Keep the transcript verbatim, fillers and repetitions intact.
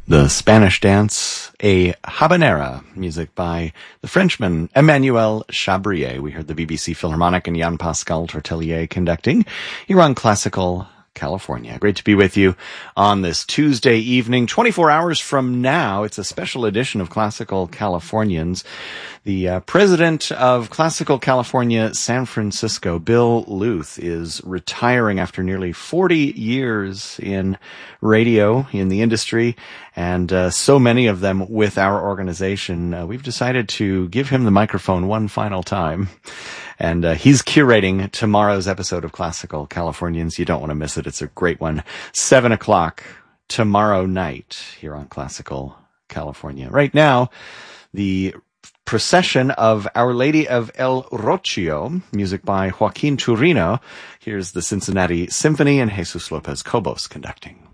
The Spanish dance, a habanera, music by the Frenchman Emmanuel Chabrier. We heard the B B C Philharmonic and Jean-Pascal Tortelier conducting here on Classical California. Great to be with you on this Tuesday evening. twenty-four hours from now, it's a special edition of Classical Californians. The uh, president of Classical California San Francisco, Bill Luth, is retiring after nearly forty years in radio, in the industry, and uh, so many of them with our organization. Uh, we've decided to give him the microphone one final time. And uh, he's curating tomorrow's episode of Classical Californians. You don't want to miss it. It's a great one. Seven o'clock tomorrow night here on Classical California. Right now, the procession of Our Lady of El Rocío, music by Joaquin Turino. Here's the Cincinnati Symphony and Jesus Lopez Cobos conducting.